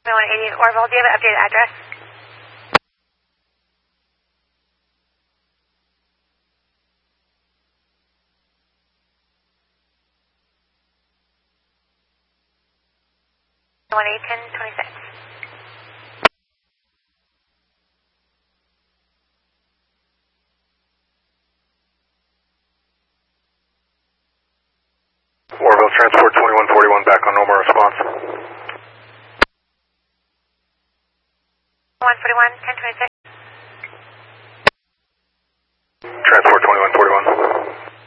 180 Orville, do you have an updated address? One 1026. Orville Transport 2141 back on normal response. 141, 1026.